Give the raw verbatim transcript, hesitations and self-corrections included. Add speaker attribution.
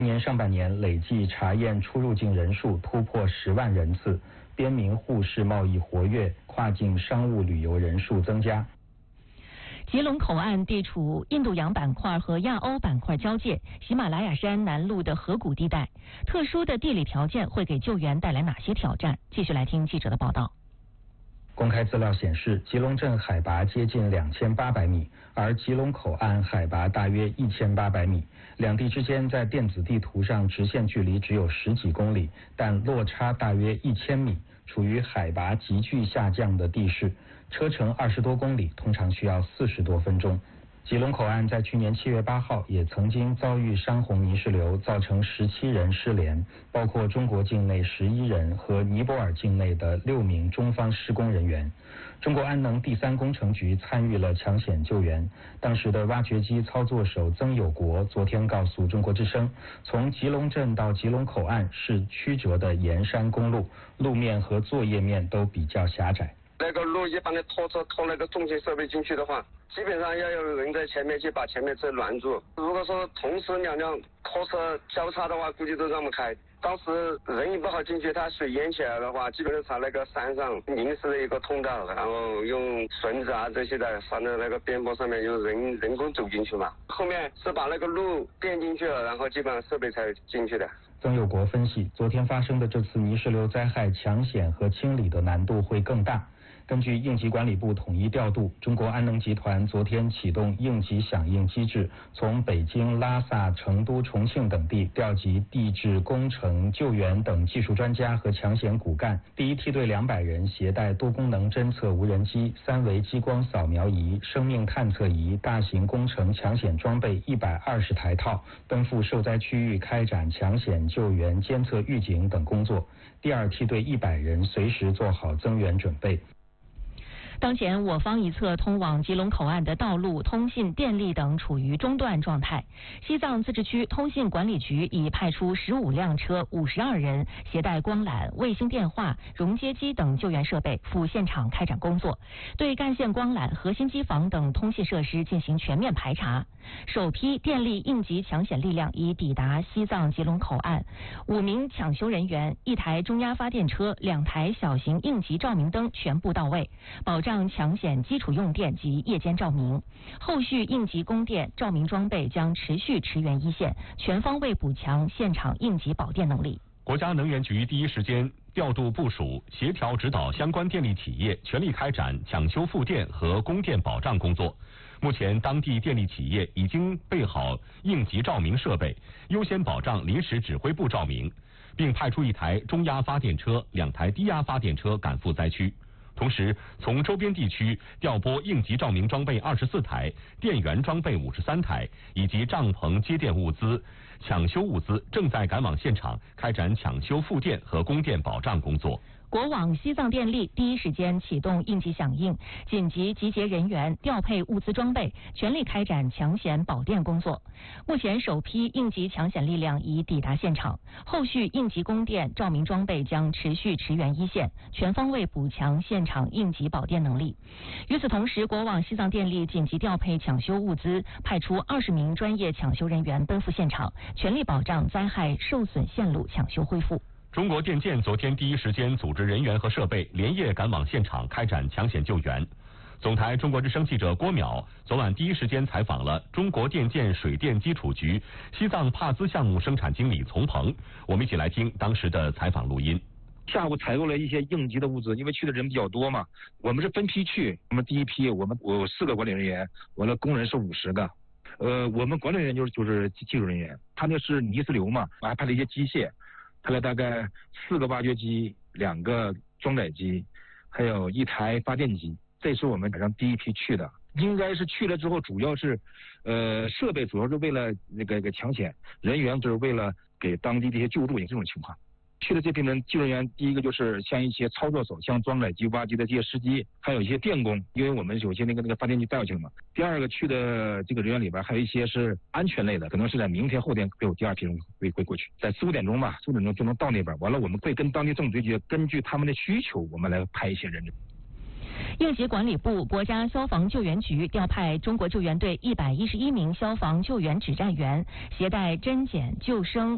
Speaker 1: 今年上半年累计查验出入境人数突破十万人次，边民沪市贸易活跃，跨境商务旅游人数增加。
Speaker 2: 吉隆口岸地处印度洋板块和亚欧板块交界，喜马拉雅山南麓的河谷地带，特殊的地理条件会给救援带来哪些挑战？继续来听记者的报道。
Speaker 1: 公开资料显示，吉隆镇海拔接近两千八百米，而吉隆口岸海拔大约一千八百米，两地之间在电子地图上直线距离只有十几公里，但落差大约一千米，处于海拔急剧下降的地势，车程二十多公里，通常需要四十多分钟。吉隆口岸在去年七月八号也曾经遭遇山洪泥石流，造成十七人失联，包括中国境内十一人和尼泊尔境内的六名中方施工人员。中国安能第三工程局参与了抢险救援，当时的挖掘机操作手曾有国昨天告诉中国之声，从吉隆镇到吉隆口岸是曲折的沿山公路，路面和作业面都比较狭窄。
Speaker 3: 那个路一般的拖车拖那个重型设备进去的话，基本上要有人在前面去把前面车拦住。如果说同时两辆拖车交叉的话，估计都让不开。当时人也不好进去，它水淹起来的话，基本上朝那个山上临时的一个通道，然后用绳子啊这些的拴在那个边坡上面，用人人工走进去嘛。后面是把那个路垫进去了，然后基本上设备才进去的。
Speaker 1: 曾有国分析，昨天发生的这次泥石流灾害，抢险和清理的难度会更大。根据应急管理部统一调度，中国安能集团昨天启动应急响应机制，从北京、拉萨、成都、重庆等地调集地质、工程、救援等技术专家和抢险骨干。第一梯队两百人携带多功能侦测无人机、三维激光扫描仪、生命探测仪、大型工程抢险装备一百二十台套，奔赴受灾区域开展抢险救援、监测预警等工作。第二梯队一百人随时做好增援准备。
Speaker 2: 当前我方一侧通往吉隆口岸的道路、通信、电力等处于中断状态。西藏自治区通信管理局已派出十五辆车、五十二人，携带光缆、卫星电话、熔接机等救援设备赴现场开展工作，对干线光缆、核心机房等通信设施进行全面排查。首批电力应急抢险力量已抵达西藏吉隆口岸，五名抢修人员、一台中压发电车、两台小型应急照明灯全部到位，保障抢险基础用电及夜间照明。后续应急供电、照明装备将持续驰援一线，全方位补强现场应急保电能力。
Speaker 4: 国家能源局第一时间调度部署，协调指导相关电力企业全力开展抢修复电和供电保障工作。目前，当地电力企业已经备好应急照明设备，优先保障临时指挥部照明，并派出一台中压发电车、两台低压发电车赶赴灾区。同时，从周边地区调拨应急照明装备二十四台、电源装备五十三台，以及帐篷、接电物资、抢修物资，正在赶往现场开展抢修复电和供电保障工作。
Speaker 2: 国网西藏电力第一时间启动应急响应，紧急集结人员，调配物资装备，全力开展抢险保电工作。目前，首批应急抢险力量已抵达现场，后续应急供电、照明装备将持续驰援一线，全方位补强现场应急保电能力。与此同时，国网西藏电力紧急调配抢修物资，派出二十名专业抢修人员奔赴现场，全力保障灾害受损线路抢修恢复。
Speaker 4: 中国电建昨天第一时间组织人员和设备连夜赶往现场开展抢险救援。总台中国之声记者郭淼昨晚第一时间采访了中国电建水电基础局西藏帕兹项目生产经理丛鹏，我们一起来听当时的采访录音。
Speaker 5: 下午采购了一些应急的物资，因为去的人比较多嘛，我们是分批去。我们第一批，我们我有四个管理人员，我的工人是五十个。呃，我们管理人员就是就是技术人员，他那是泥石流嘛，我还派了一些机械。派了大概四个挖掘机、两个装载机，还有一台发电机。这是我们晚上第一批去的，应该是去了之后，主要是，呃，设备主要是为了那个个抢险，人员就是为了给当地的一些救助，也这种情况。去的这批人，技术人员第一个就是像一些操作手，像装载机、挖机的这些司机，还有一些电工，因为我们有些那个那个发电机带过去了嘛。第二个去的这个人员里边，还有一些是安全类的，可能是在明天后天会有第二批人会会过去，在四五点钟吧，四五点钟就能到那边。完了，我们会跟当地政府对接，根据他们的需求，我们来派一些人。
Speaker 2: 应急管理部、国家消防救援局调派中国救援队一百一十一名消防救援指战员，携带针检、救生、